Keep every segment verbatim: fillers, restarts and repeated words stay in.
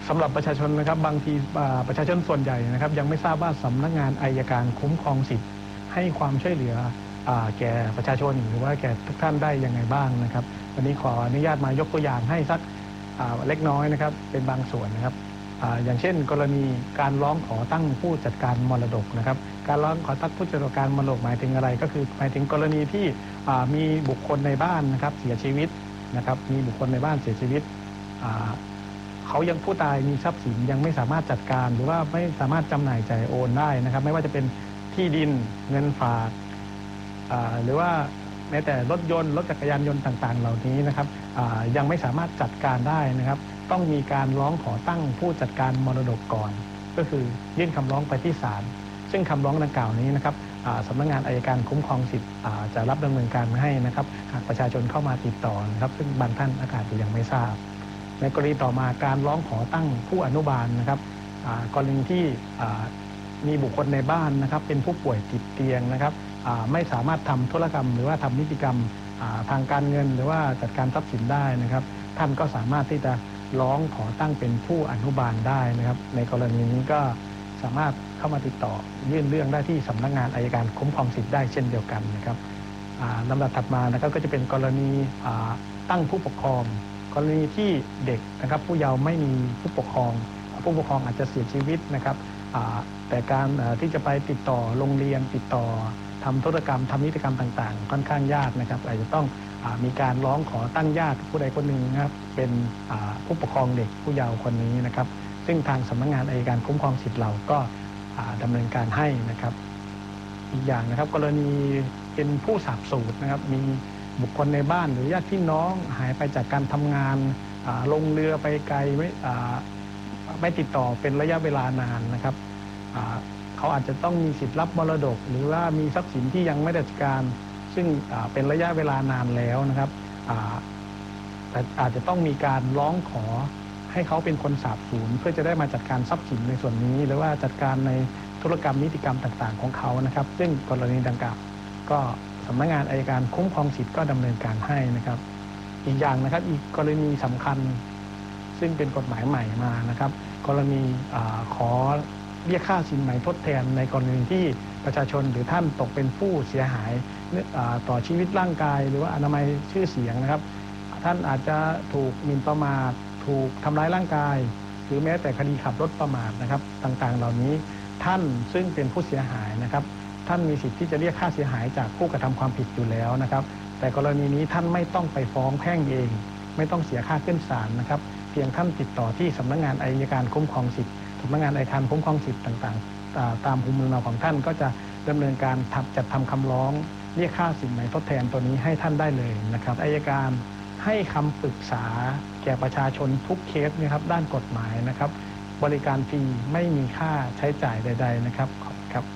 สำหรับประชาชนนะครับบางทีประชาชนส่วนใหญ่นะครับยังไม่ทราบว่าสำนักงานอัยการคุ้มครองสิทธิ์ให้ความช่วยเหลือแก่ประชาชนหรือว่าแก่ทุกท่านได้ยังไงบ้างนะครับวันนี้ขออนุญาตมายกตัวอย่างให้สักเล็กน้อยนะครับเป็นบางส่วนนะครับอย่างเช่นกรณีการร้องขอตั้งผู้จัดการมรดกนะครับการร้องขอตั้งผู้จัดการมรดกหมายถึงอะไรก็คือหมายถึงกรณีที่มีบุคคลในบ้านนะครับเสียชีวิตนะครับมีบุคคลในบ้านเสียชีวิตเขายังผู้ตายมีทรัพย์สินยังไม่สามารถจัดการหรือว่าไม่สามารถจำหน่ายจ่ายโอนได้นะครับไม่ว่าจะเป็นที่ดินเงินฝากหรือว่าแม้แต่รถยนต์รถจักรยานยนต์ต่างๆเหล่านี้นะครับยังไม่สามารถจัดการได้นะครับต้องมีการร้องขอตั้งผู้จัดการมรดกก่อนก็คือยื่นคำร้องไปที่ศาลซึ่งคำร้องดังกล่าวนี้นะครับสำนักงานอัยการคุ้มครองสิทธิ์จะรับดำเนินการให้นะครับหากประชาชนเข้ามาติดต่อนะครับซึ่งบางท่านอาจจะยังไม่ทราบในกรณีต่อมาการร้องขอตั้งผู้อนุบาลนะครับกรณีที่มีบุคคลในบ้านนะครับเป็นผู้ป่วยติดเตียงนะครับไม่สามารถทำธุรกรรมหรือว่าทำนิติกรรมทางการเงินหรือว่าจัดการทรัพย์สินได้นะครับท่านก็สามารถที่จะร้องขอตั้งเป็นผู้อนุบาลได้นะครับในกรณีนี้ก็สามารถเข้ามาติดต่อยื่นเรื่องได้ที่สำนักงานอัยการคุ้มครองสิทธิ์ได้เช่นเดียวกันนะครับลำดับถัดมานะครับก็จะเป็นกรณีตั้งผู้ปกครองกรณีที่เด็กนะครับผู้เยาว์ไม่มีผู้ปกครองผู้ปกครองอาจจะเสียชีวิตนะครับแต่การที่จะไปติดต่อโรงเรียนติดต่อทำธุรกรรมทำนิติกรรมต่างๆค่อนข้างยากนะครับอาจจะต้องมีการร้องขอตั้งญาติผู้ใดคนหนึ่งนะครับเป็นผู้ปกครองเด็กผู้เยาว์คนนี้นะครับซึ่งทางสำนักงานอัยการคุ้มครองสิทธิ์เราก็ดำเนินการให้นะครับอีกอย่างนะครับกรณีเป็นผู้สาบสูญนะครับมีบุคคลในบ้านหรือญาติพี่น้องหายไปจากการทำงานลงเรือไปไกลไม่ไม่ติดต่อเป็นระยะเวลานานนะครับเขาอาจจะต้องมีสิทธิ์รับมรดกหรือว่ามีทรัพย์สินที่ยังไม่ได้จัดการซึ่งเป็นระยะเวลานานแล้วนะครับแต่อาจจะต้องมีการร้องขอให้เขาเป็นคนสาบสูญเพื่อจะได้มาจัดการทรัพย์สินในส่วนนี้หรือว่าจัดการในธุรกรรมนิติกรรมต่างๆของเขานะครับซึ่งกรณีดังกล่าวก็สำนักงานอัยการคุ้มครองสิทธิ์ก็ดำเนินการให้นะครับอีกอย่างนะครับอีกกรณีสำคัญซึ่งเป็นกฎหมายใหม่มานะครับกรณีขอเรียกค่าสินไหมทดแทนในกรณีที่ประชาชนหรือท่านตกเป็นผู้เสียหายต่อชีวิตร่างกายหรือว่าอนามัยชื่อเสียงนะครับท่านอาจจะถูกหมิ่นประมาทถูกทำร้ายร่างกายหรือแม้แต่คดีขับรถประมาทนะครับต่างๆเหล่านี้ท่านซึ่งเป็นผู้เสียหายนะครับท่านมีสิทธิ์ที่จะเรียกค่าเสียหายจากผู้กระทำความผิดอยู่แล้วนะครับแต่กรณีนี้ท่านไม่ต้องไปฟ้องแพ่งเองไม่ต้องเสียค่าขึ้นศาลนะครับเพียงท่านติดต่อที่สำนักงานอัยการคุ้มครองสิทธิ์สำนักงานอัยการคุ้มครองสิทธิ์ต่างๆตามภูมิลำเนาของท่านก็จะดำเนินการจัดทำคำร้องเรียกค่าสินไหมทดแทนตัวนี้ให้ท่านได้เลยนะครับอัยการให้คำปรึกษาแก่ประชาชนทุกเคสนะครับด้านกฎหมายนะครับบริการฟรีไม่มีค่าใช้จ่ายใดๆนะครับขอบคุณครับ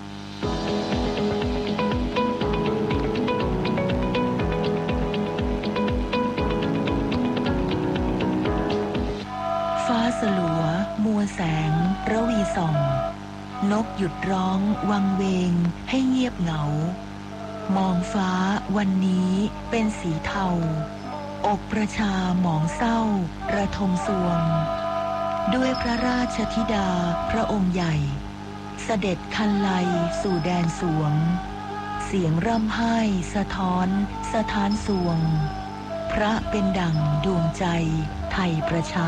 ฟ้าสลัวมัวแสงระวีส่องนกหยุดร้องวังเวงให้เงียบเหงามองฟ้าวันนี้เป็นสีเทาอกประชาหมองเศร้าระทมสวงด้วยพระราชธิดาพระองค์ใหญ่เสด็จคันไลสู่แดนสวงเสียงร่ำไห้สะท้อนสถานสวงพระเป็นดั่งดวงใจไทยประชา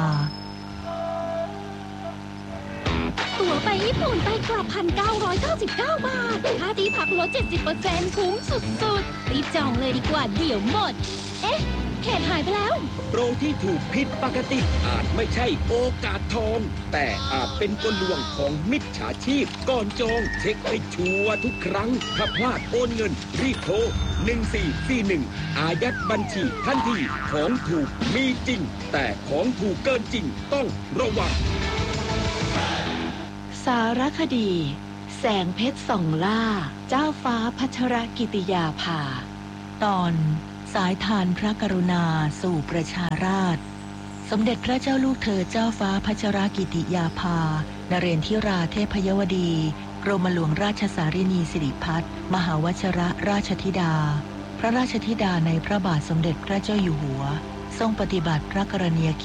ตั๋วไปญี่ปุ่นไปกลับ หนึ่งพันเก้าร้อยเก้าสิบเก้า บาทค่าที่พักลด เจ็ดสิบเปอร์เซ็นต์ คุ้มสุดๆรีบจองเลยดีกว่าเดี๋ยวหมดเอ๊ะเขตหายไปแล้วโปรที่ถูกผิดปกติอาจไม่ใช่โอกาสทองแต่อาจเป็นกลลวงของมิจฉาชีพก่อนจองเช็คให้ชัวร์ทุกครั้งถ้าพลาดโอนเงินรีบโทรหนึ่งสี่สี่หนึ่งอายัดบัญชีทันทีของถูกมีจริงแต่ของถูกเกินจริงต้องระวังสารคดีแสงเพชรส่องล่าเจ้าฟ้าพัชรกิติยาภาตอนสายทานพระกรุณาสู่ประชาราษฎร์สมเด็จพระเจ้าลูกเธอเจ้าฟ้าพัชรกิติยาภานเรนทิราเทพยวดีกรมหลวงราชสารินีสิริพัฒน์มหาวชิรราชธิดาพระราชธิดาในพระบาทสมเด็จพระเจ้าอยู่หัวทรงปฏิบัติพระกรณียกิจ ได้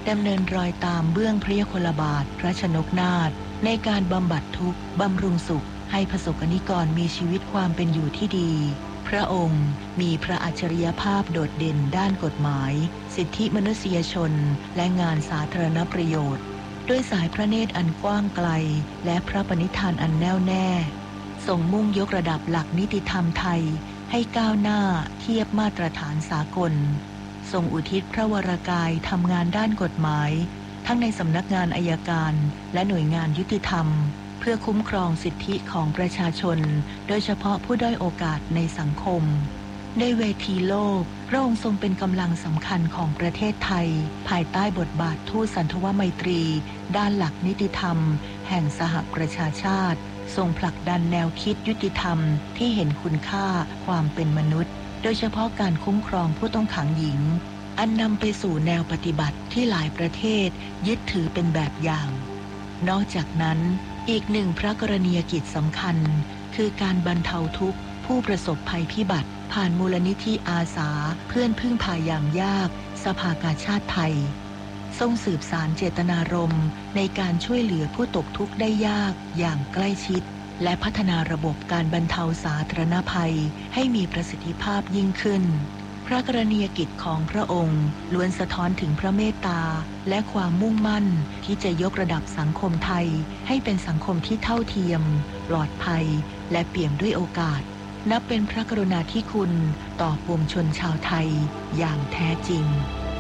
ดำเนินรอยตามเบื้องพระยุคลบาทพระชนกนาถในการบำบัดทุกข์บำรุงสุขให้ประสบกนิกรมีชีวิตความเป็นอยู่ที่ดีพระองค์มีพระอัจฉริยภาพโดดเด่นด้านกฎหมายสิทธิมนุษยชนและงานสาธารณประโยชน์ด้วยสายพระเนตรอันกว้างไกลและพระปณิธานอันแน่วแน่ทรงมุ่งยกระดับหลักนิติธรรมไทยให้ก้าวหน้าเทียบมาตรฐานสากลทรงอุทิศพระวรกายทำงานด้านกฎหมายทั้งในสำนักงานอัยการและหน่วยงานยุติธรรมเพื่อคุ้มครองสิทธิของประชาชนโดยเฉพาะผู้ด้อยโอกาสในสังคมในเวทีโลกพระองค์ทรงเป็นกำลังสำคัญของประเทศไทยภายใต้บทบาททูตสันทวไมตรีด้านหลักนิติธรรมแห่งสหประชาชาติทรงผลักดันแนวคิดยุติธรรมที่เห็นคุณค่าความเป็นมนุษย์โดยเฉพาะการคุ้มครองผู้ต้องขังหญิงอันนำไปสู่แนวปฏิบัติที่หลายประเทศยึดถือเป็นแบบอย่างนอกจากนั้นอีกหนึ่งพระกรณียกิจสำคัญคือการบรรเทาทุกข์ผู้ประสบภัยพิบัติผ่านมูลนิธิอาสาเพื่อนพึ่งพายามยากสภากาชาติไทยทรงสืบสานเจตนารมณ์ในการช่วยเหลือผู้ตกทุกข์ได้ยากอย่างใกล้ชิดและพัฒนาระบบการบรรเทาสาธารณภัยให้มีประสิทธิภาพยิ่งขึ้นพระกรณียกิจของพระองค์ล้วนสะท้อนถึงพระเมตตาและความมุ่งมั่นที่จะยกระดับสังคมไทยให้เป็นสังคมที่เท่าเทียมปลอดภัยและเปี่ยมด้วยโอกาสนับเป็นพระกรุณาธิคุณต่อปวงชนชาวไทยอย่างแท้จริง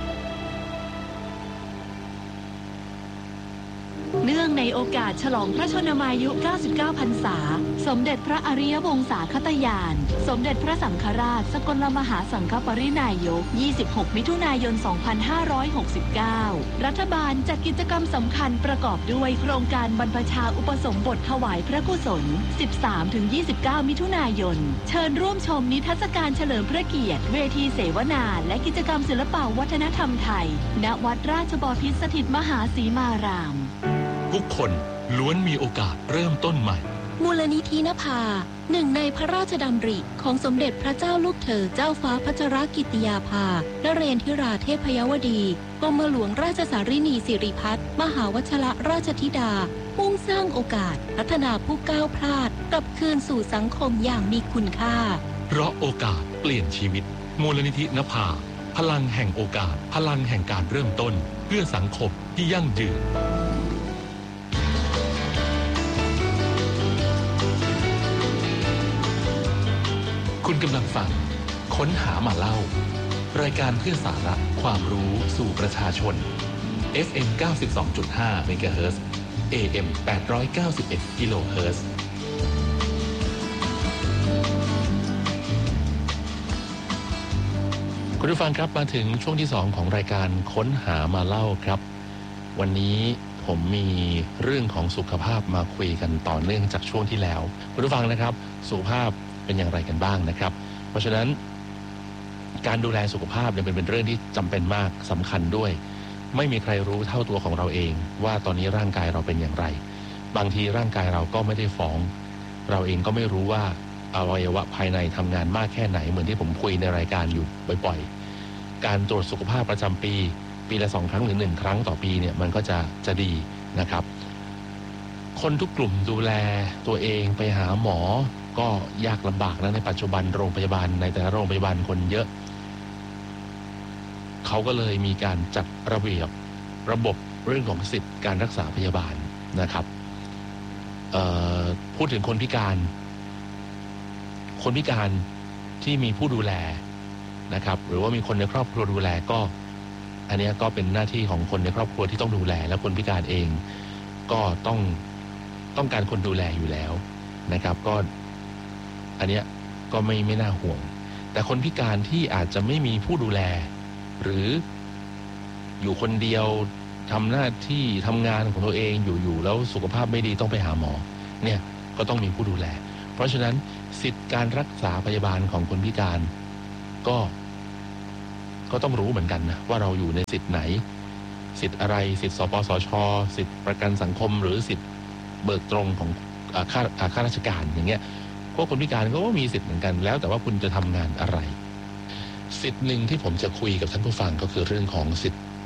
เนื่องในโอกาสฉลองพระชนมายุ เก้าสิบเก้า พรรษาสมเด็จพระอริยวงศาคตญาณสมเด็จพระสังฆราชสกลมหาสังฆปรินายก ยี่สิบหก มิถุนายน สองพันห้าร้อยหกสิบเก้า รัฐบาลจัดกิจกรรมสำคัญประกอบด้วยโครงการบรรพชาอุปสมบทถวายพระกุศล สิบสามถึงยี่สิบเก้า มิถุนายนเชิญร่วมชมนิทรรศการเฉลิมพระเกียรติเวทีเสวนาและกิจกรรมศิลปวัฒนธรรมไทยณวัดราชบพิตรสถิตมหาสีมารามทุกคนล้วนมีโอกาสเริ่มต้นใหม่มูลนิธินภาหนึ่งในพระราชดำริของสมเด็จพระเจ้าลูกเธอเจ้าฟ้าพัชรกิติยาภานเรนทิราเทพยวดีกรมหลวงราชสารินีสิริพัฒน์มหาวชรราชธิดามุ่งสร้างโอกาสพัฒนาผู้ก้าวพลาดกลับคืนสู่สังคมอย่างมีคุณค่าเพราะโอกาสเปลี่ยนชีวิตมูลนิธินภาพลังแห่งโอกาสพลังแห่งการเริ่มต้นเพื่อสังคมที่ยั่งยืนคุณกำลังฟังค้นหามาเล่ารายการเพื่อสาระความรู้สู่ประชาชน เอฟ เอ็ม เก้าสิบสองจุดห้า เมกะเฮิรตซ์ เอ เอ็ม แปดร้อยเก้าสิบเอ็ด กิโลเฮิรตซ์ คุณผู้ฟังครับมาถึงช่วงที่สองของรายการค้นหามาเล่าครับวันนี้ผมมีเรื่องของสุขภาพมาคุยกันต่อเนื่องจากช่วงที่แล้วคุณผู้ฟังนะครับสุขภาพเป็นอย่างไรกันบ้างนะครับเพราะฉะนั้นการดูแลสุขภาพเนี่ยเป็นเรื่องที่จำเป็นมากสำคัญด้วยไม่มีใครรู้เท่าตัวของเราเองว่าตอนนี้ร่างกายเราเป็นอย่างไรบางทีร่างกายเราก็ไม่ได้ฟ้องเราเองก็ไม่รู้ว่าอวัยวะภายในทำงานมากแค่ไหนเหมือนที่ผมคุยในรายการอยู่บ่อยๆการตรวจสุขภาพประจำปีปีละสองครั้งหรือหนึ่งครั้งต่อปีเนี่ยมันก็จะจะดีนะครับคนทุกกลุ่มดูแลตัวเองไปหาหมอก็ยากลำบากนะในปัจจุบันโรงพยาบาลในแต่ละโรงพยาบาลคนเยอะเขาก็เลยมีการจัดระเบียบระบบเรื่องของสิทธิการรักษาพยาบาลนะครับพูดถึงคนพิการคนพิการที่มีผู้ดูแลนะครับหรือว่ามีคนในครอบครัวดูแลก็อันนี้ก็เป็นหน้าที่ของคนในครอบครัวที่ต้องดูแลและคนพิการเองก็ต้องต้องการคนดูแลอยู่แล้วนะครับก็อันเนี้ยก็ไม่ไม่น่าห่วงแต่คนพิการที่อาจจะไม่มีผู้ดูแลหรืออยู่คนเดียวทำหน้าที่ทำงานของตัวเองอยู่ๆแล้วสุขภาพไม่ดีต้องไปหาหมอเนี่ยก็ต้องมีผู้ดูแลเพราะฉะนั้นสิทธิการรักษาพยาบาลของคนพิการก็ก็ต้องรู้เหมือนกันนะว่าเราอยู่ในสิทธิไหนสิทธิอะไรสิทธิสปสช.สิทธิประกันสังคมหรือสิทธิเบิกตรงของข้าข้าราชการอย่างเงี้ยพวกคนพิการก็มีสิทธิ์เหมือนกันแล้วแต่ว่าคุณจะทำงานอะไรสิทธิ์หนึ่งที่ผมจะคุยกับท่านผู้ฟังก็คือเรื่องของสิท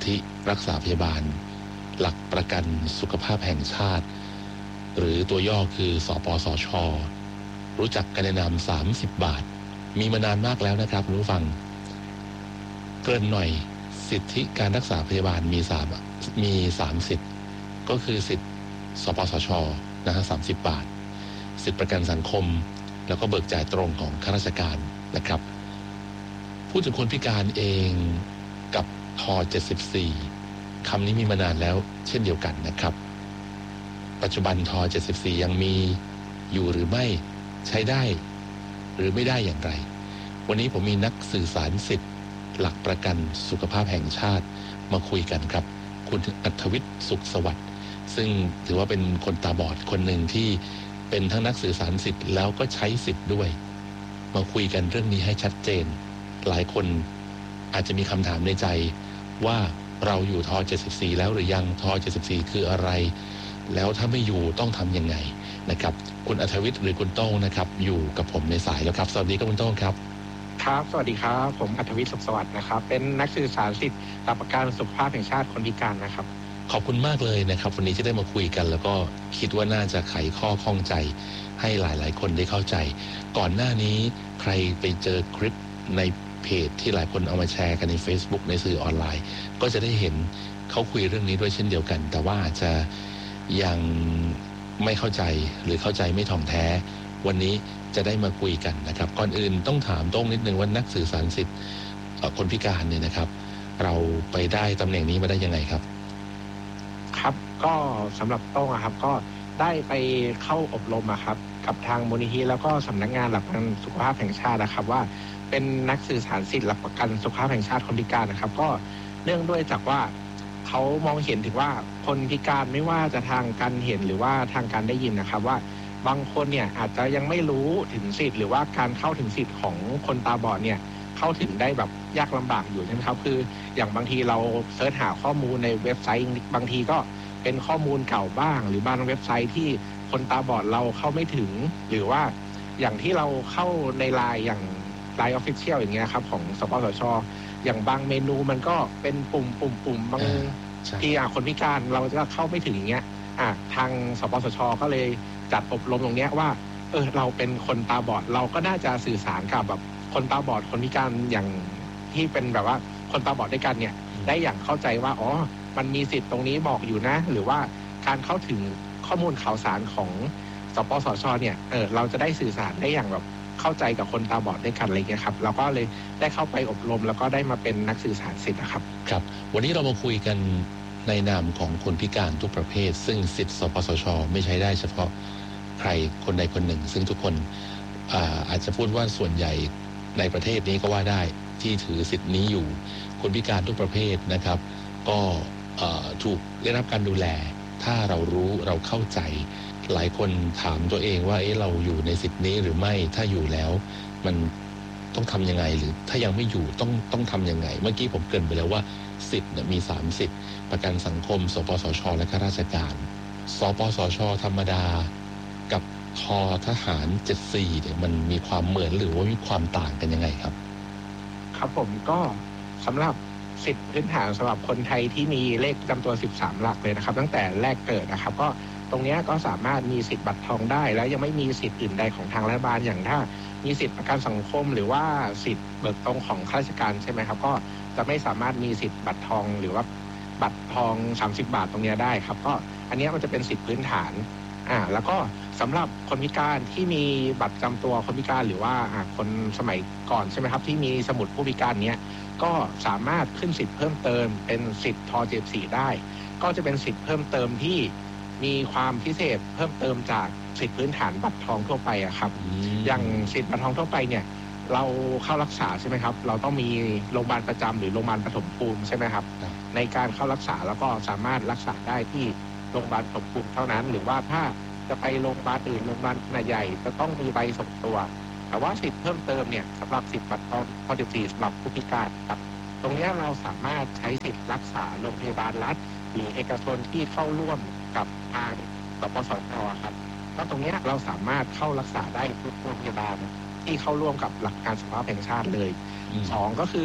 ธิรักษาพยาบาลหลักประกันสุขภาพแห่งชาติหรือตัวย่อคือสปสช.รู้จักกันในนามสามสิบบาทมีมานานมากแล้วนะครับคุณผู้ฟังเกริ่นหน่อยสิทธิการรักษาพยาบาลมีสามมีสามสิทธิ์ก็คือสิทธิสปสช.นะฮะสามสิบบาทสิทธิประกันสังคมแล้วก็เบิกจ่ายตรงของข้าราชการนะครับพูดถึงคนพิการเองกับทเจ็ดสิบสี่คำนี้มีมานานแล้วเช่นเดียวกันนะครับปัจจุบันทเจ็ดสิบสี่ยังมีอยู่หรือไม่ใช้ได้หรือไม่ได้อย่างไรวันนี้ผมมีนักสื่อสารสิทธิ์หลักประกันสุขภาพแห่งชาติมาคุยกันครับคุณอัธวิทย์สุขสวัสดิ์ซึ่งถือว่าเป็นคนตาบอดคนหนึ่งที่เป็นทั้งนักสื่อสารสิทธิ์แล้วก็ใช้สิทธิ์ด้วยมาคุยกันเรื่องนี้ให้ชัดเจนหลายคนอาจจะมีคำถามในใจว่าเราอยู่ทเจ็ดสิบสี่แล้วหรือยังทเจ็ดสิบสี่คืออะไรแล้วถ้าไม่อยู่ต้องทำยังไงนะครับคุณอัธวิทย์หรือคุณโต้งนะครับอยู่กับผมในสายแล้วครับสวัสดีครับคุณโต้งครับครับสวัสดีครับผมอัธวิทย์สุขสวัสดิ์นะครับเป็นนักสื่อสารสิทธิ์หลักประกันสุขภาพแห่งชาติคนพิการนะครับขอบคุณมากเลยนะครับวันนี้ที่ได้มาคุยกันแล้วก็คิดว่าน่าจะไขข้อข้องใจให้หลายๆคนได้เข้าใจก่อนหน้านี้ใครไปเจอคลิปในเพจที่หลายคนเอามาแชร์กันใน Facebook ในสื่อออนไลน์ก็จะได้เห็นเขาคุยเรื่องนี้ด้วยเช่นเดียวกันแต่ว่าอาจจะยังไม่เข้าใจหรือเข้าใจไม่ถ่องแท้วันนี้จะได้มาคุยกันนะครับก่อนอื่นต้องถามโต้งนิดนึงว่านักสื่อสารสิทธิ์คนพิการเนี่ยนะครับเราไปได้ตำแหน่งนี้มาได้ยังไงครับครับก็สำหรับโต้งครับก็ได้ไปเข้าอบรมอะครับกับทางมูลนิธิแล้วก็สำนักงานหลักประกันสุขภาพแห่งชาตินะครับว่าเป็นนักสื่อสารสิทธิ์หลักประกันสุขภาพแห่งชาติคนพิการนะครับก็เนื่องด้วยจากว่าเขามองเห็นถึงว่าคนพิการไม่ว่าจะทางการเห็นหรือว่าทางการได้ยินนะครับว่าบางคนเนี่ยอาจจะยังไม่รู้ถึงสิทธิ์หรือว่าการเข้าถึงสิทธิ์ของคนตาบอดเนี่ยเข้าถึงได้แบบยากลำบากอยู่ใช่ไหมครับคืออย่างบางทีเราเสิร์ชหาข้อมูลในเว็บไซต์บางทีก็เป็นข้อมูลเก่าบ้างหรือบางเว็บไซต์ที่คนตาบอดเราเข้าไม่ถึงหรือว่าอย่างที่เราเข้าในไลน์อย่างไลน์ออฟฟิเชียลอย่างเงี้ยครับของสปสช.อย่างบางเมนูมันก็เป็นปุ่มปุ่มปุ่มบางที่คนพิการเราจะเข้าไม่ถึงอย่างเงี้ยอ่ะทางสปสช.ก็เลยจัดอบรมตรงเนี้ยว่าเออเราเป็นคนตาบอดเราก็น่าจะสื่อสารกับแบบคนตาบอดคนพิการอย่างที่เป็นแบบว่าคนตาบอดด้วยกันเนี่ยได้อย่างเข้าใจว่าอ๋อมันมีสิทธิ์ตรงนี้บอกอยู่นะหรือว่าการเข้าถึงข้อมูลข่าวสารของสปสช.เนี่ยเออเราจะได้สื่อสารได้อย่างแบบเข้าใจกับคนตาบอดด้วยกันอะไรเงี้ยครับเราก็เลยได้เข้าไปอบรมแล้วก็ได้มาเป็นนักสื่อสารสิทธิ์นะครับครับวันนี้เรามาคุยกันในนามของคนพิการทุกประเภทซึ่งสิทธิ์สปสช.ไม่ใช้ได้เฉพาะใครคนใดคนหนึ่งซึ่งทุกคน อา อาจจะพูดว่าส่วนใหญ่ในประเทศนี้ก็ว่าได้ที่ถือสิทธิ์นี้อยู่คนพิการทุกประเภทนะครับก็ถูกได้รับการดูแลถ้าเรารู้เราเข้าใจหลายคนถามตัวเองว่าเอ๊ะเราอยู่ในสิทธิ์นี้หรือไม่ถ้าอยู่แล้วมันต้องทำยังไงหรือถ้ายังไม่อยู่ต้องต้องทำยังไงเมื่อกี้ผมเกริ่นไปแล้วว่าสิทธิ์มีสามสิทธิ์ประกันสังคมสปสช.และข้าราชการสปสช.ธรรมดากับททหารเจ็ดสิบสี่เนี่ยมันมีความเหมือนหรือว่ามีความต่างกันยังไงครับครับผมก็สำหรับสิทธิพื้นฐานสำหรับคนไทยที่มีเลขประจำตัวสิบสามหลักเลยนะครับตั้งแต่แรกเกิดนะครับก็ตรงนี้ก็สามารถมีสิทธิ์บัตรทองได้แล้วยังไม่มีสิทธิ์อื่นใดของทางรัฐบาลอย่างถ้ามีสิทธิประกันสังคมหรือว่าสิทธิ์เบิกตรงของข้าราชการใช่ไหมครับก็จะไม่สามารถมีสิทธิ์บัตรทองหรือว่าบัตรทองสามสิบบาทตรงนี้ได้ครับก็อันนี้มันจะเป็นสิทธิพื้นฐานอ่าแล้วก็สำหรับคนพิการที่มีบัตรประจำตัวคนพิการหรือว่าคนสมัยก่อนใช่ไหมครับที่มีสมุดผู้พิการเนี้ยก็สามารถขึ้นสิทธิ์เพิ่มเติมเป็นสิทธิ์ทเจ็ดสิบสี่ได้ก็จะเป็นสิทธิ์เพิ่มเติมที่มีความพิเศษเพิ่มเติมจากสิทธิพื้นฐานบัตรทองทั่วไปอะครับอย่างสิทธิ์บัตรทองทั่วไปเนี่ยเราเข้ารักษาใช่ไหมครับเราต้องมีโรงพยาบาลประจำหรือโรงพยาบาลปฐมภูมิใช่ไหมครับในการเข้ารักษาแล้วก็สามารถรักษาได้ที่โรงพยาบาลปฐมภูมิเท่านั้นหรือว่าถ้าจะไปโรงพยาบาลอื่นโรงพยาบาลขนาดใหญ่จะต้องมีใบส่งตัวแต่ว่าสิทธิ์เพิ่มเติมเนี่ยสำหรับสิทธิ์บัตรทองทเจ็ดสิบสี่สำหรับผู้พิการครับตรงนี้เราสามารถใช้สิทธิ์รักษาโรงพยาบาลรัฐหรือเอกชนที่เข้าร่วมกับทางสปสช.ครับก็ตรงนี้เราสามารถเข้ารักษาได้ทุกโรงพยาบาลที่เข้าร่วมกับหลักการสุขภาพแห่งชาติเลยสองก็คือ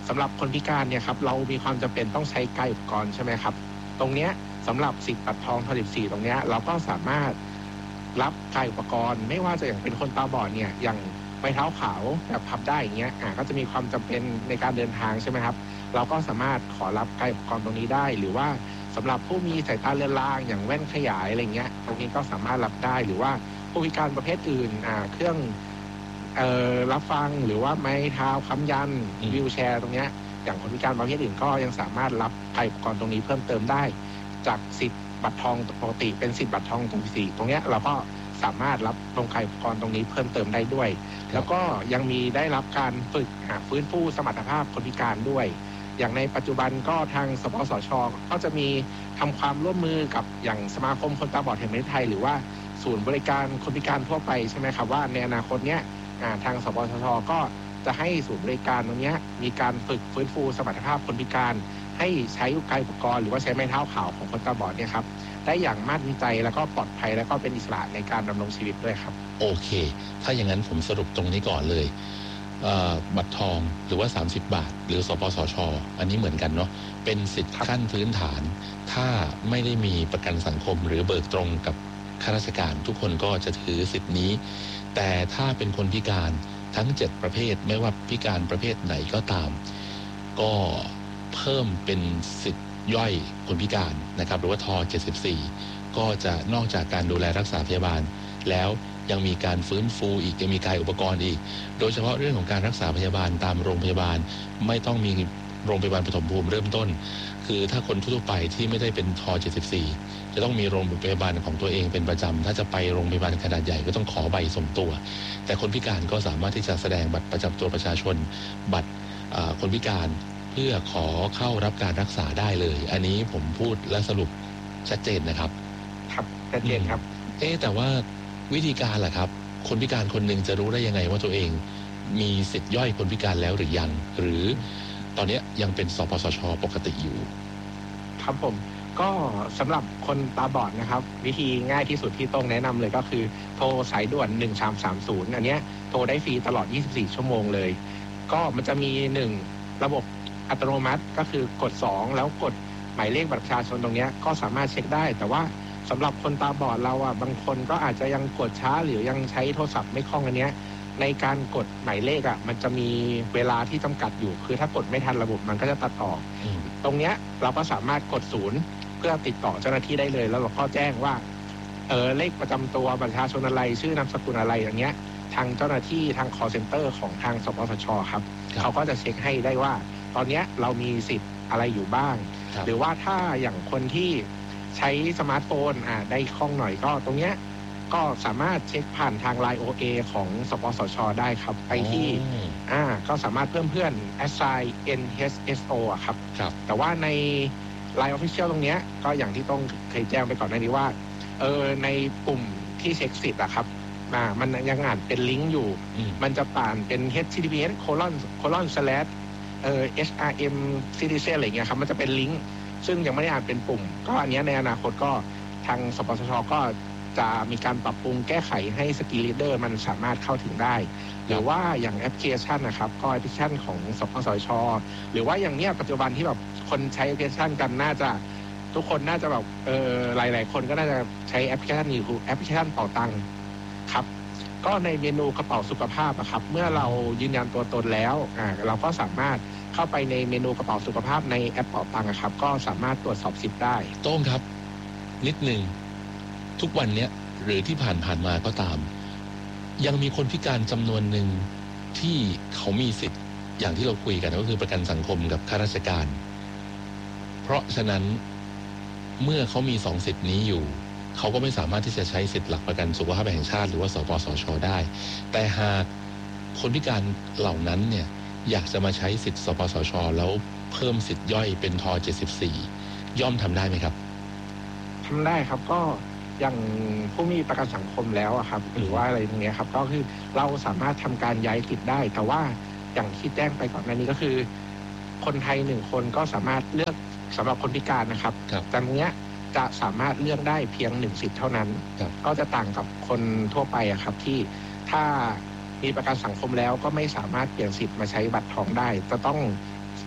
สำหรับคนพิการเนี่ยครับเรามีความจำเป็นต้องใช้กายอุปกรณ์ใช่ไหมครับตรงเนี้ยสำหรับสิทธิ์บัตรทองทอสิบสี่ตรงเนี้ยเราก็สามารถรับกายอุปกรณ์ไม่ว่าจะอย่างเป็นคนตาบอดเนี่ยอย่างไม้เท้าขาวแบบพับได้อย่างเงี้ยอ่าก็จะมีความจำเป็นในการเดินทางใช่ไหมครับเราก็สามารถขอรับกายอุปกรณ์ตรงนี้ได้หรือว่าสำหรับผู้มีสายตาเลือนลางอย่างแว่นขยายอะไรเงี้ยตรงนี้ก็สามารถรับได้หรือว่าผู้พิการประเภทอื่นอ่าเครื่องเอ่อรับฟังหรือว่าไม้เท้าค้ำยันวีลแชร์ตรงเนี้ยอย่างคนพิการประเภทอื่นก็ยังสามารถรับกายอุปกรณ์ตรงนี้เพิ่มเติมได้จากสิทธิ์บัตรทองปกติเป็นสิทธิ์บัตรทองตรงสี่ตรงเนี้ยเราก็สามารถรับลงกายอุปกรณ์ตรงนี้เพิ่มเติมได้ด้วยแล้วก็ยังมีได้รับการฝึกฟื้นฟูสมรรถภาพคนพิการด้วยอย่างในปัจจุบันก็ทางสปสช.ก็จะมีทำความร่วมมือกับอย่างสมาคมคนตาบอดแห่งประเทศไทยหรือว่าศูนย์บริการคนพิการทั่วไปใช่ไหมครับว่าในอนาคตเนี้ยทางสปสช.ก็จะให้ศูนย์บริการตรงนี้มีการฝึกฟื้นฟูสมรรถภาพคนพิการให้ใช้กายอุปกรณ์หรือว่าใช้ไม้เท้าขาวของคนตาบอดเนี่ยครับได้อย่างมั่นใจแล้วก็ปลอดภัยแล้วก็เป็นอิสระในการดำรงชีวิตด้วยครับโอเคถ้าอย่างนั้นผมสรุปตรงนี้ก่อนเลยบัตรทองหรือว่าสามสิบบาทหรือสปสช.อันนี้เหมือนกันเนาะเป็นสิทธิ์ขั้นพื้นฐานถ้าไม่ได้มีประกันสังคมหรือเบิกตรงกับข้าราชการทุกคนก็จะถือสิทธิ์นี้แต่ถ้าเป็นคนพิการทั้งเจ็ดประเภทไม่ว่าพิการประเภทไหนก็ตามก็เพิ่มเป็นสิทธิ์ย่อยคนพิการนะครับหรือว่าทเจ็ดสิบสี่ก็จะนอกจากการดูแลรักษาพยาบาลแล้วยังมีการฟื้นฟูอีกยังมีกายอุปกรณ์อีกโดยเฉพาะเรื่องของการรักษาพยาบาลตามโรงพยาบาลไม่ต้องมีโรงพยาบาลปฐมภูมิเริ่มต้นคือถ้าคนทั่วไปที่ไม่ได้เป็นทเจ็ดสิบสี่จะต้องมีโรงพยาบาลของตัวเองเป็นประจำถ้าจะไปโรงพยาบาลขนาดใหญ่ก็ต้องขอใบส่งตัวแต่คนพิการก็สามารถที่จะแสดงบัตรประจำตัวประชาชนบัตรคนพิการเพื่อขอเข้ารับการรักษาได้เลยอันนี้ผมพูดและสรุปชัดเจนนะครับครับชัดเจนครับเอ๊ะแต่ว่าวิธีการล่ะครับคนพิการคนหนึ่งจะรู้ได้ยังไงว่าตัวเองมีสิทธิ์ย่อยคนพิการแล้วหรือยังหรือตอนนี้ยังเป็นสปสช.ปกติอยู่ครับผมก็สำหรับคนตาบอดนะครับวิธีง่ายที่สุดที่ต้องแนะนำเลยก็คือโทรสายด่วนหนึ่งสามสามศูนย์อันเนี้ยโทรได้ฟรีตลอดยี่สิบสี่ชั่วโมงเลยก็มันจะมีหนึ่งระบบอัตโนมัติก็คือกดสองแล้วกดหมายเลขบัตรประชาชนตรงเนี้ยก็สามารถเช็คได้แต่ว่าสำหรับคนตาบอดเราอ่ะบางคนก็อาจจะยังกดช้าหรือยังใช้โทรศัพท์ไม่คล่องอันเนี้ยในการกดหมายเลขอ่ะมันจะมีเวลาที่จำกัดอยู่คือถ้ากดไม่ทันระบบมันก็จะตัดออกตรงเนี้ยเราก็สามารถกดศูนย์เพื่อติดต่อเจ้าหน้าที่ได้เลยแล้วเราก็แจ้งว่าเออเลขประจำตัวบัตรประชาชนอะไรชื่อนามสกุลอะไรอย่างเงี้ยทางเจ้าหน้าที่ทาง call center ของทางสปสช.ครับเขาก็จะเช็คให้ได้ว่าตอนเนี้ยเรามีสิทธิ์อะไรอยู่บ้างหรือว่าถ้าอย่างคนที่ใช้สมาร์ทโฟนอ่าได้คล่องหน่อยก็ตรงเนี้ยก็สามารถเช็คผ่านทาง ไลน์ โอ เอ ของสปสช.ได้ครับไปที่อ่าก็สามารถเพิ่มเพื่อน assign เอ็น เอช เอส โอ อ่ะครับแต่ว่าใน ไลน์ Official ตรงเนี้ยก็อย่างที่ต้องเคยแจ้งไปก่อนหน้านี้ว่าเออในปุ่มที่เช็คสิทธิ์อะครับอ่ามันยังอ่านเป็นลิงก์อยู่มันจะป่านเป็น เอช ที ที พี เอส colon colon slash เอ่อ เอช อาร์ เอ็ม citizen อะไรเงี้ยครับมันจะเป็นลิงก์ซึ่งยังไม่ได้อ่านเป็นปุ่มก็อันนี้ในอนาคตก็ทางสปสช.ก็จะมีการปรับปรุงแก้ไขให้สกิลลีดเดอร์มันสามารถเข้าถึงได้หรือว่าอย่างแอปพลิเคชันนะครับก็แอปพลิเคชันของสปสช.หรือว่าอย่างเนี้ยปัจจุบันที่แบบคนใช้แอปพลิเคชันกันน่าจะทุกคนน่าจะแบบเออหลายๆคนก็น่าจะใช้แอปพลิเคชันนี้คือแอปพลิเคชันเป๋าตังค์ครับก็ในเมนูกระเป๋าสุขภาพอะครับเมื่อเรายืนยันตัวตนแล้วอ่าเราก็สามารถเข้าไปในเมนูกระเป๋าสุขภาพในแอปเป๋าตังค์ครับก็สามารถตรวจสอบสิทธิ์ได้โต้งครับนิดหนึ่งทุกวันเนี้ยหรือที่ผ่านผ่านมาก็ตามยังมีคนพิการจำนวนหนึ่งที่เขามีสิทธิ์อย่างที่เราคุยกันก็คือประกันสังคมกับข้าราชการเพราะฉะนั้นเมื่อเขามีสองสิทธิ์นี้อยู่เขาก็ไม่สามารถที่จะใช้สิทธิ์หลักประกันสุขภาพแห่งชาติหรือว่าสปสช.ได้แต่หากคนพิการเหล่านั้นเนี่ยอยากจะมาใช้สิทธิ์สปสช.แล้วเพิ่มสิทธิ์ย่อยเป็นทเจ็ดสิบสี่ย่อมทำได้ไหมครับทำได้ครับก็อย่างผู้มีประกันสังคมแล้วอะครับหรือว่าอะไรตรงนี้ครับก็คือเราสามารถทำการย้ายสิทธิ์ได้แต่ว่าอย่างที่แจ้งไปก่อนหน้านี้ก็คือคนไทยหนึ่งคนก็สามารถเลือกสำหรับคนพิการนะครับแต่ตรงนี้จะสามารถเลือกได้เพียงหนึ่งสิทธิ์เท่านั้นก็จะต่างกับคนทั่วไปอะครับที่ถ้ามีประกันสังคมแล้วก็ไม่สามารถเปลี่ยนสิทธิ์มาใช้บัตรทองได้จะต้อง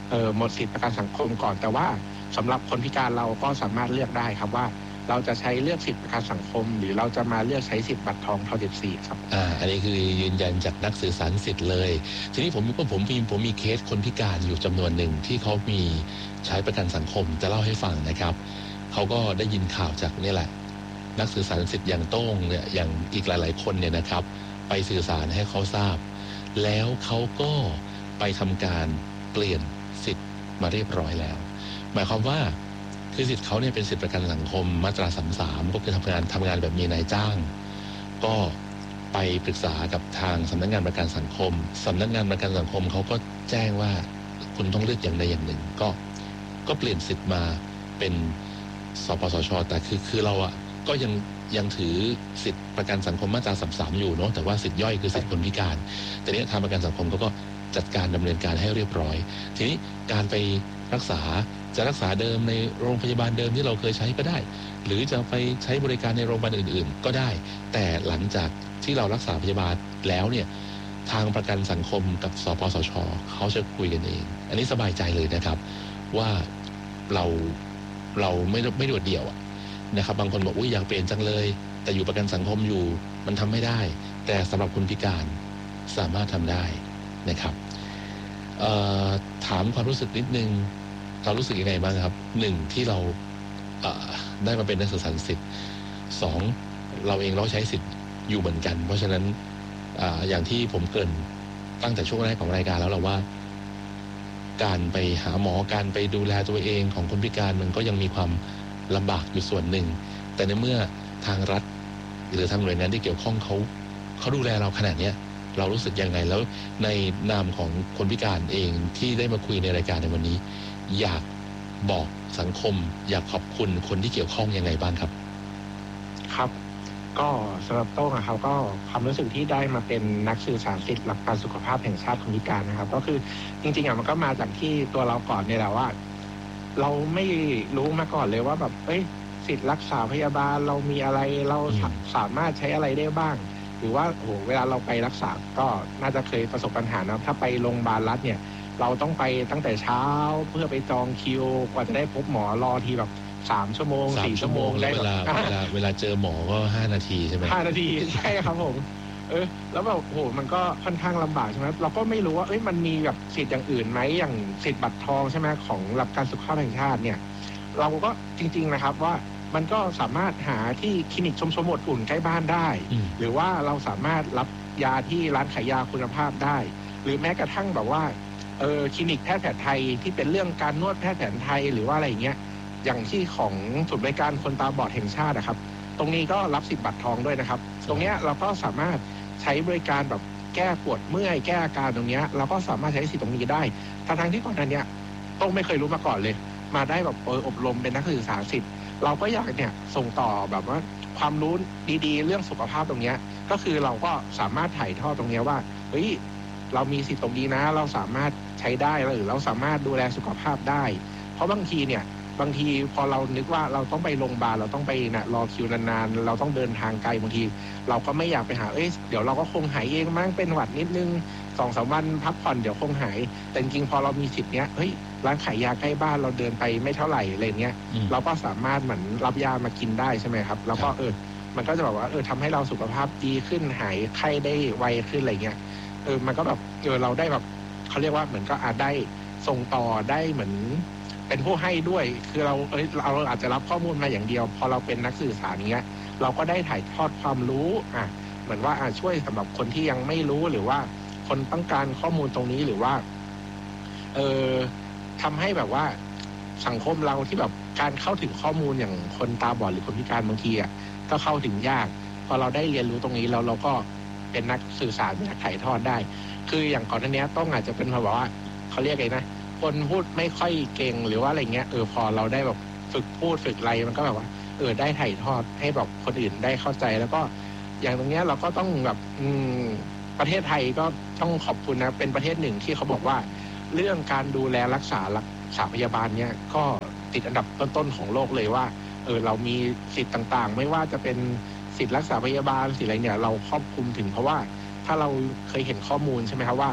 เออหมดสิทธิประกันสังคมก่อนแต่ว่าสำหรับคนพิการเราก็สามารถเลือกได้ครับว่าเราจะใช้เลือกสิทธิประกันสังคมหรือเราจะมาเลือกใช้สิทธิบัตรทองทอสิบสี่ครับอ่าอันนี้คือยืนยันจากนักสื่อสารสิทธิ์เลยทีนี้ผมก็ผมมีผมมีเคสคนพิการอยู่จำนวนหนึ่งที่เขามีใช้ประกันสังคมจะเล่าให้ฟังนะครับเขาก็ได้ยินข่าวจากนี่แหละนักสื่อสารสิทธิ์อย่างโต้งเนี่ยอย่างอีกหลายๆคนเนี่ยนะครับไปสื่อสารให้เขาทราบแล้วเขาก็ไปทำการเปลี่ยนสิทธิ์มาเรียบร้อยแล้วหมายความว่าคือสิทธิ์เขาเนี่ยเป็นสิทธิประกันสังคมมาตราสามสิบสามก็คือทำงานทำงานแบบมีนายจ้างก็ไปปรึกษากับทางสำนักงานประกันสังคมสำนักงานประกันสังคมเขาก็แจ้งว่าคุณต้องเลือกอย่างใดอย่างหนึ่งก็ก็เปลี่ยนสิทธิ์มาเป็นสปสช.แต่คือคือเราอ่ะก็ยังยังถือสิทธิประกันสังคมมาตราสามสิบสามอยู่เนาะแต่ว่าสิทธิ์ย่อยคือสิทธิคนพิการแต่นี้ทางประกันสังคมเขาก็จัดการดำเนินการให้เรียบร้อยทีนี้การไปรักษาจะรักษาเดิมในโรงพยาบาลเดิมที่เราเคยใช้ก็ได้หรือจะไปใช้บริการในโรงพยาบาลอื่นๆก็ได้แต่หลังจากที่เรารักษาพยาบาลแล้วเนี่ยทางประกันสังคมกับสปสช.เขาจะคุยกันเองอันนี้สบายใจเลยนะครับว่าเราเราไม่ไม่โดดเดี่ยวนะครับบางคนบอกอุ้ยอยากเปลี่ยนจังเลยแต่อยู่ประกันสังคมอยู่มันทำไม่ได้แต่สำหรับคนพิการสามารถทำได้นะครับถามความรู้สึกนิดนึงเรารู้สึกยังไงบ้างครับหนึ่งที่เราได้มาเป็นนักสื่อสารสิทธิ์สองเราเองเราใช้สิทธิ์อยู่เหมือนกันเพราะฉะนั้น อ, อย่างที่ผมเกริ่นตั้งแต่ช่วงแรกของรายการแล้วเราว่าการไปหาหมอการไปดูแลตัวเองของคนพิการมันก็ยังมีความลำบากอยู่ส่วนหนึ่งแต่ในเมื่อทางรัฐหรือทางหน่วยงานที่เกี่ยวข้องเขาเขาดูแลเราขนาดนี้เรารู้สึกยังไงแล้วในนามของคนพิการเองที่ได้มาคุยในรายการในวันนี้อยากบอกสังคมอยากขอบคุณคนที่เกี่ยวข้องยังไงบ้างครับครับก็สำหรับโต้งนะครับก็ความรู้สึกที่ได้มาเป็นนักสื่อสารสิทธิหลักการสุขภาพแห่งชาติคนพิการนะครับก็คือจริงๆอ่ะมันก็มาจากที่ตัวเราก่อนเนี่ยแหละว่าเราไม่รู้มาก่อนเลยว่าแบบเอ้ยสิทธิรักษาพยาบาลเรามีอะไรเราสามารถใช้อะไรได้บ้างหรือว่าโอ้โหเวลาเราไปรักษาก็น่าจะเคยประสบปัญหานะถ้าไปโรงพยาบาลรัฐเนี่ยเราต้องไปตั้งแต่เช้าเพื่อไปจองคิวกว่าจะได้พบหมอรอทีแบบสามชั่วโมงสี่ชั่วโมงได้เวลาเวลาเวลาเจอหมอก็ห้านาทีใช่ไหมห้านาทีใช่ครับผมเออแล้วแบบโอ้โหมันก็ค่อนข้างลำบากใช่ไหมเราก็ไม่รู้ว่าเอ้ยมันมีแบบสิทธิ์อย่างอื่นไหมอย่างสิทธิ์บัตรทองใช่ไหมของหลักการสุขภาพแห่งชาติเนี่ยเราก็จริงๆนะครับว่ามันก็สามารถหาที่คลินิกชมชมอบอุ่นใกล้บ้านได้หรือว่าเราสามารถรับยาที่ร้านขายยาคุณภาพได้หรือแม้กระทั่งแบบว่าเออคลินิกแพทย์แผนไทยที่เป็นเรื่องการนวดแพทย์แผนไทยหรือว่าอะไรอย่างเงี้ยอย่างที่ของศูนย์บริการคนตาบอดแห่งชาตินะครับตรงนี้ก็รับสิทธิ์บัตรทองด้วยนะครับตรงเนี้ยเราก็สามารถใช้บริการแบบแก้ปวดเมื่อยแก้อาการตรงเนี้ยเราก็สามารถใช้สิทธิ์ตรงนี้ได้ทั้งที่ก่อนหน้านี้ต้องไม่เคยรู้มาก่อนเลยมาได้แบบเอออบรมเป็นนักศึกษาสิทธิ์เราก็อยากเนี่ยส่งต่อแบบว่าความรู้ดีๆเรื่องสุขภาพตรงเนี้ยก็คือเราก็สามารถถ่ายทอดตรงเนี้ยว่าเฮ้ยเรามีสิทธิ์ตรงนี้นะเราสามารถใช้ได้หรือเราสามารถดูแลสุขภาพได้เพราะบางทีเนี่ยบางทีพอเรานึกว่าเราต้องไปโรงพยาบาลเราต้องไปนะรอคิวนานๆเราต้องเดินทางไกลบางทีเราก็ไม่อยากไปหาเอ้ยเดี๋ยวเราก็คงหายเองมั้งเป็นหวัดนิดนึงสองสามวันพักผ่อนเดี๋ยวคงหายแต่จริงๆพอเรามีสิทธิ์เนี้ยเฮ้ยร้านขายยาใกล้บ้านเราเดินไปไม่เท่าไหร่อะไรเงี้ยเราก็สามารถเหมือนรับยามากินได้ใช่ไหมครับแล้วก็เออมันก็จะแบบว่าเออทำให้เราสุขภาพดีขึ้นหายไข้ได้ไวขึ้นอะไรเงี้ยเออมันก็แบบเออเราได้แบบเขาเรียกว่าเหมือนก็อาจได้ส่งต่อได้เหมือนเป็นผู้ให้ด้วยคือเราเอ้ยเราอาจจะรับข้อมูลมาอย่างเดียวพอเราเป็นนักสื่อสารเงี้ยเราก็ได้ถ่ายทอดความรู้อ่ะเหมือนว่าอ่ะช่วยสำหรับคนที่ยังไม่รู้หรือว่าคนต้องการข้อมูลตรงนี้หรือว่าเออทำให้แบบว่าสังคมเราที่แบบการเข้าถึงข้อมูลอย่างคนตาบอดหรือคนพิการบางทีอ่ะก็เข้าถึงยากพอเราได้เรียนรู้ตรงนี้เราเราก็เป็นนักสื่อสารเป็นนักถ่ายทอดได้คืออย่างก่อนหน้านี้ต้องอาจจะเป็นเพราะว่าเขาเรียกไงนะคนพูดไม่ค่อยเก่งหรือว่าอะไรเงี้ยเออพอเราได้แบบฝึกพูดฝึกอะไรมันก็แบบว่าเออได้ถ่ายทอดให้แบบคนอื่นได้เข้าใจแล้วก็อย่างตรงเนี้ยเราก็ต้องแบบอืมประเทศไทยก็ต้องขอบคุณนะเป็นประเทศหนึ่งที่เขาบอกว่าเรื่องการดูแลรักษารักษาพยาบาลเนี้ยก็ติดอันดับต้นๆของโลกเลยว่าเออเรามีสิทธิ์ต่างๆไม่ว่าจะเป็นสิทธิ์รักษาพยาบาลสิทธิ์อะไรเนี่ยเราครอบคลุมถึงเพราะว่าถ้าเราเคยเห็นข้อมูลใช่ไหมครับว่า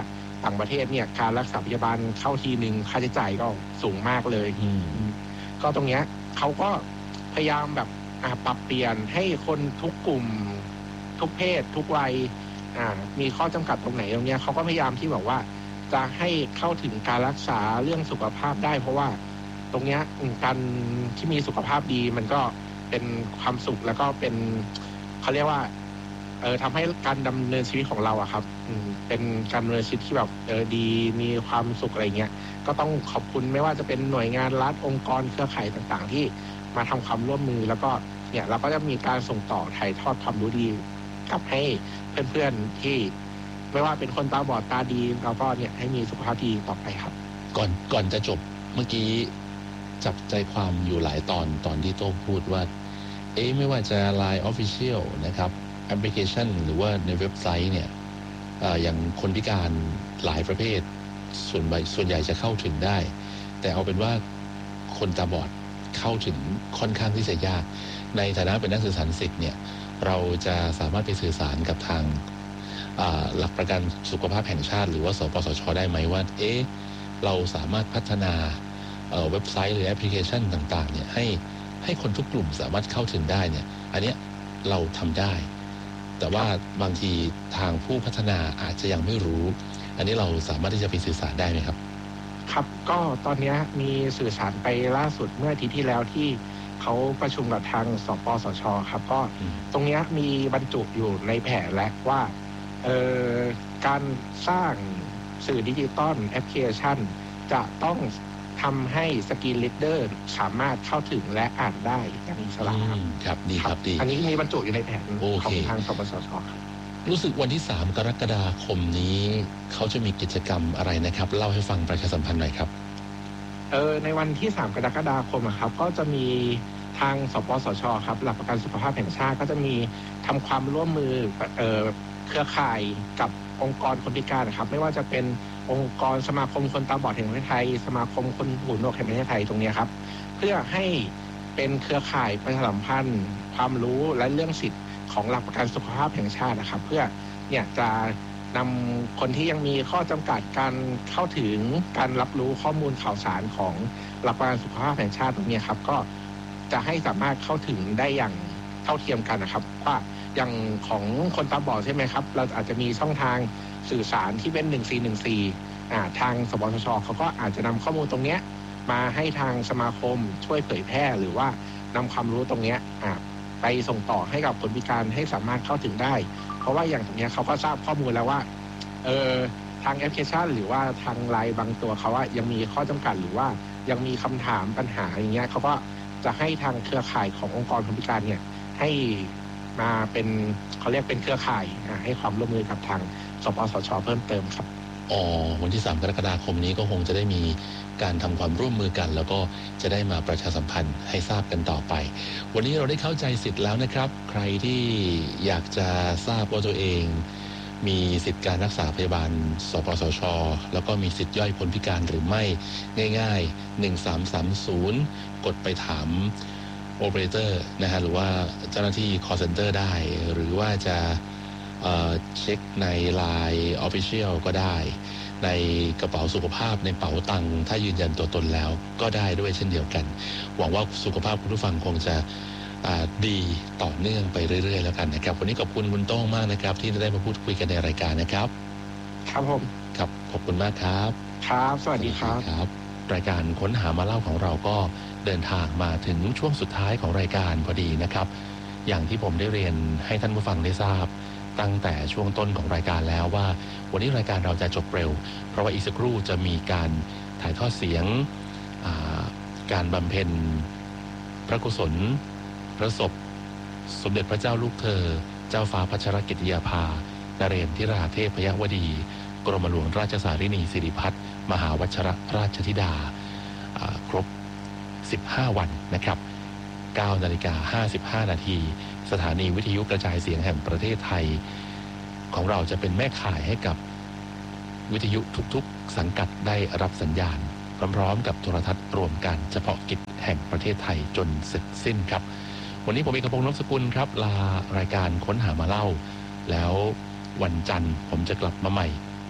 ต่างประเทศเนี่ยการรักษาพยาบาลเข้าทีหนึ่งค่าใช้จ่ายก็สูงมากเลยก็ตรงเนี้ยเขาก็พยายามแบบปรับเปลี่ยนให้คนทุกกลุ่มทุกเพศทุกวัยมีข้อจำกัดตรงไหนตรงเนี้ยเขาก็พยายามที่บอกว่าจะให้เข้าถึงการรักษาเรื่องสุขภาพได้เพราะว่าตรงเนี้ยการที่มีสุขภาพดีมันก็เป็นความสุขแล้วก็เป็นเขาเรียกว่าเออทำให้การดำเนินชีวิตของเราอะครับเป็นการดำเนินชีวิตที่แบบเออดีมีความสุขอะไรเงี้ยก็ต้องขอบคุณไม่ว่าจะเป็นหน่วยงานรัฐองค์กรเครือข่ายต่างๆที่มาทำความร่วมมือแล้วก็เนี่ยเราก็จะมีการส่งต่อถ่ายทอดความรู้ดีกลับให้เพื่อนๆที่ไม่ว่าเป็นคนตาบอดตาดีเราก็เนี่ยให้มีสุขภาพดีต่อไปครับก่อนก่อนจะจบเมื่อกี้จับใจความอยู่หลายตอนตอนที่โต้พูดว่าเอ๊ะไม่ว่าจะ ไลน์ Official นะครับแอปพลิเคชันหรือว่าในเว็บไซต์เนี่ยอย่างคนพิการหลายประเภทส่วนใหญ่ส่วนใหญ่จะเข้าถึงได้แต่เอาเป็นว่าคนตาบอดเข้าถึงค่อนข้างที่จะยากในฐานะเป็นนักสื่อสารสิทธิ์เนี่ยเราจะสามารถไปสื่อสารกับทางหลักประกันสุขภาพแห่งชาติหรือว่าสปสช.ได้ไหมว่าเอ๊ะเราสามารถพัฒนาเว็บไซต์หรือแอปพลิเคชันต่างๆเนี่ยให้ให้คนทุกกลุ่มสามารถเข้าถึงได้เนี่ยอันเนี้ยเราทำได้แต่ว่าบางทีทางผู้พัฒนาอาจจะยังไม่รู้อันนี้เราสามารถที่จะไปสื่อสารได้ไหมครับครับก็ตอนนี้มีสื่อสารไปล่าสุดเมื่ออาทิตย์ที่แล้วที่เขาประชุมกับทางสปสช.ครับก็ตรงนี้มีบรรจุอยู่ในแผนและว่าเอ่อการสร้างสื่อดิจิตอลแอปพลิเคชันจะต้องทำให้สกรีนรีดเดอร์สามารถเข้าถึงและอ่านได้อย่างอิสระครับดีครับดีอันนี้มีบรรจุอยู่ในแผนของทางสปสช. รู้สึกวันที่สามกรกฎาคมนี้เขาจะมีกิจกรรมอะไรนะครับเล่าให้ฟังประชาสัมพันธ์หน่อยครับเออในวันที่สามกรกฎาคมครับก็จะมีทางสปสช.ครับหลักประกันสุขภาพแห่งชาติก็จะมีทำความร่วมมือเอ่อเครือข่ายกับองค์กรคนพิการนะครับไม่ว่าจะเป็นองค์กรสมาคมคนตาบอดแห่งประเทศไทยสมาคมคนหูหนวกแห่งประเทศไทยตรงนี้ครับเพื่อให้เป็นเครือข่ายประชาสัมพันธ์ความรู้และเรื่องสิทธิ์ของหลักประกันสุขภาพแห่งชาตินะครับเพื่อเนี่ยจะนำคนที่ยังมีข้อจำกัดการเข้าถึงการรับรู้ข้อมูลข่าวสารของหลักประกันสุขภาพแห่งชาติตรงนี้ครับก็จะให้สามารถเข้าถึงได้อย่างเท่าเทียมกันนะครับว่าอย่างของคนตาบอดใช่ไหมครับเราอาจจะมีช่องทางสื่อสารที่เป็นหนึ่งสี่หนึ่งสี่อ่าทางสปสช.เขาก็อาจจะนำข้อมูลตรงนี้มาให้ทางสมาคมช่วยเผยแพร่หรือว่านำความรู้ตรงนี้อ่าไปส่งต่อให้กับคนพิการให้สามารถเข้าถึงได้เพราะว่าอย่างตรงนี้เขาก็ทราบข้อมูลแล้วว่าเออทางแอปพลิเคชันหรือว่าทางไลน์บางตัวเขาว่ายังมีข้อจำกัดหรือว่ายังมีคำถามปัญหาอย่างเงี้ยเขาก็จะให้ทางเครือข่ายขององค์กรคนพิการเนี่ยให้มาเป็นเขาเรียกเป็นเครือข่ายให้ความร่วมมือกับทางสปสช.เพิ่มเติมครับอ๋อวันที่สามกรกฎาคมนี้ก็คงจะได้มีการทำความร่วมมือกันแล้วก็จะได้มาประชาสัมพันธ์ให้ทราบกันต่อไปวันนี้เราได้เข้าใจสิทธิ์แล้วนะครับใครที่อยากจะทราบว่าตัวเองมีสิทธิการรักษาพยาบาลสปสช.แล้วก็มีสิทธิย่อยพ้นพิการหรือไม่ง่ายๆหนึ่งสามสามศูนย์กดไปถามโอเปอเรเตอร์นะฮะหรือว่าเจ้าหน้าที่ call center ได้หรือว่าจะเอ่อเช็คใน ไลน์ Official ก็ได้ในกระเป๋าสุขภาพในเป๋าตังค์ถ้ายืนยันตัวตนแล้วก็ได้ด้วยเช่นเดียวกันหวังว่าสุขภาพคุณผู้ฟังคงจะดีต่อเนื่องไปเรื่อยๆแล้วกันนะครับวันนี้ขอบคุณคุณโต้งมากนะครับที่ได้มาพูดคุยกันในรายการนะครับครับผมครับขอบคุณมากครับครับสวัสดีครับครับรายการค้นหามาเล่าของเราก็เดินทางมาถึงช่วงสุดท้ายของรายการพอดีนะครับอย่างที่ผมได้เรียนให้ท่านผู้ฟังได้ทราบตั้งแต่ช่วงต้นของรายการแล้วว่าวันนี้รายการเราจะจบเร็วเพราะว่าอีกสักครู่จะมีการถ่ายทอดเสียงการบำเพ็ญพระกุศลพระศพสมเด็จพระเจ้าลูกเธอเจ้าฟ้าพัชรกิติยาภานเรนทิราเทพยวดีกรมหลวงราชสารินีสิริพัฒน์มหาวัชรราชธิดาครบสิบห้าวันนะครับเก้านาฬิกาห้าสิบห้านาทีสถานีวิทยุกระจายเสียงแห่งประเทศไทยของเราจะเป็นแม่ข่ายให้กับวิทยุทุกๆสังกัดได้รับสัญญาณพร้อมๆกับโทรทัศน์รวมกันเฉพาะกิจแห่งประเทศไทยจนเสร็จสิ้นครับวันนี้ผมเอกพงษ์ นพสกุลครับลารายการค้นหามาเล่าแล้ววันจันทร์ผมจะกลับมาใหม่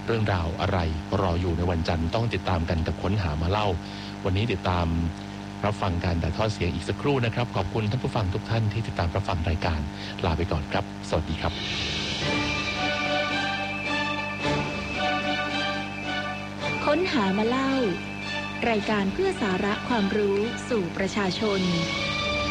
เรื่องราวอะไรรออยู่ในวันจันทร์ต้องติดตามกันกับค้นหามาเล่าวันนี้ติดตามรับฟังการถ่ายทอดเสียงอีกสักครู่นะครับขอบคุณท่านผู้ฟังทุกท่านที่ติดตามรับฟังรายการลาไปก่อนครับสวัสดีครับค้นหามาเล่ารายการเพื่อสาระความรู้สู่ประชาชน